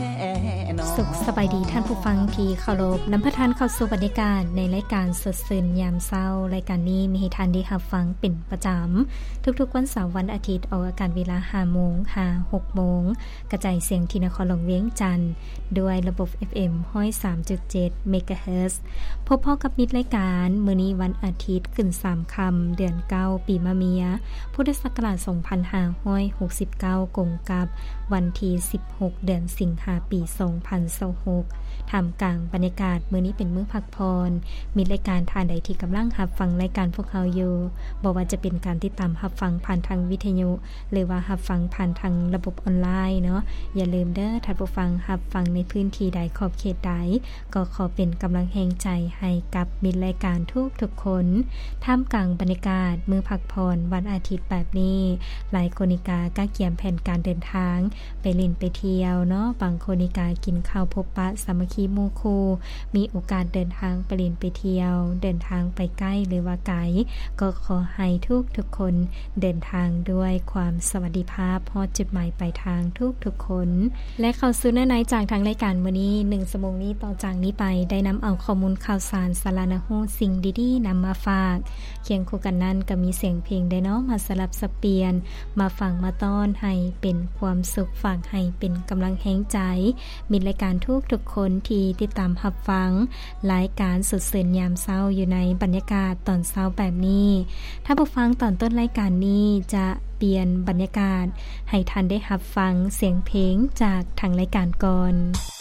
นอสุขสบายดีท่านผู้ฟังที่เคารพนำพระทานเข้าสู่บรรยากาศในรายการสดชื่นยามเช้ารายการนี้มีให้ท่านได้รับฟังเป็นประจำทุกๆวันเสาร์วันอาทิตย์ออกอากาศเวลา 5:00 น 6:00 นกระจายเสียงที่นครหลวงเวียงจันทน์ด้วยระบบ FM 103.7 เมกะเฮิรตซ์พบกับมิตรรายการมื้อนี้วันอาทิตย์ขึ้น3ค่ำเดือน9ปีมะเมียพุทธศักราช2569กงกับวันที่16เดือนสิงหาคมปี2026ท่ามกลางบรรยากาศมื้อนี้เป็นมื้อพักพรมีรายการท่านใดที่กำลังรับฟังรายการพวกเราอยู่บ่ว่าจะเป็นการติดตามรับฟังผ่านทางวิทยุหรือว่ารับฟังผ่านทางระบบออนไลน์เนาะอย่าลืมเด้อท่านผู้ฟังรับฟังในพื้นที่ใดขอบเขตใดก็ขอเป็นกำลังแรงใจให้กับมิตรรายการทุกคนท่ามกลางบรรยากาศมื้อพักพรวันอาทิตย์แบบนี้หลายคนนิกาก็เกียมแผนการเดินทางไปเล่นไปเที่ยวเนาะบางคนนิกากินข้าวพบปะสามัคคีหมู่คู่มีโอกาสเดินทางไปเล่นไปเที่ยวเดินทางไปใกล้หรือว่าไกลก็ขอให้ทุกคนเดินทางด้วยความสวัสดิภาพฮอดจุดหมายปลายทางทุกคนและเข้าสู่ในจากทางรายการมื้อนี้1ชั่วโมงนี้ต่อจากนี้ไปได้นำเอาข้อมูลข่าวสารสาระนะฮู้สิ่งดีๆนำมาฝากเคียงคู่กันนั้นก็มีเสียงเพลงได้เนาะมาสลับสับเปลี่ยนมาฟังมาต้อนให้เป็นความสุขฝากให้เป็นกำลังแรงใจมีรายการทุกคนที่ติดตามรับฟังรายการสดชื่นยามเช้าอยู่ในบรรยากาศตอนเช้าแบบนี้ถ้าผู้ฟังตอนต้นรายการนี้จะเปลี่ยนบรรยากาศให้ท่านได้รับฟังเสียงเพลงจากทางรายการก่อน